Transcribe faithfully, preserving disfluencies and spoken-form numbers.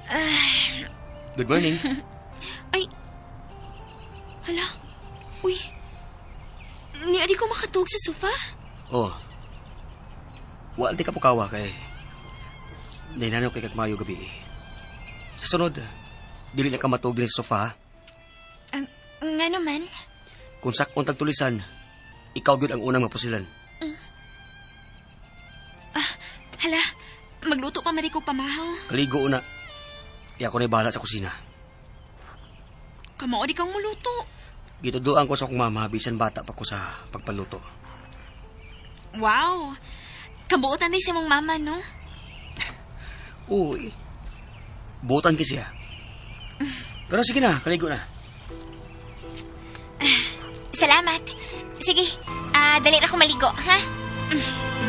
Ah, Good morning. ay, hala, uy, ni adi ko makatug sa sofa? Oh. Wa di ka pukawa kay. Nainanaw kay kagmayo gabi. Sa sunod, dili na ka matug din sa sofa. Ang, nga naman. Kung sakon tagtulisan, ikaw gyud ang unang mapusilan. Ah, hala, magluto pa man ko pamahaw. Kaligo una. Iya ko na bahala sa kusina. Kamao di kang muluto. Gituduan ko sa akong mama, bisan bata pa ko sa pagpaluto. Wow, kabuotan din si mong mama, no? Uy, butan ki siya. Pero sige na, kaligo na. Salamat. Sige, ah, dali na ako maligo, ha?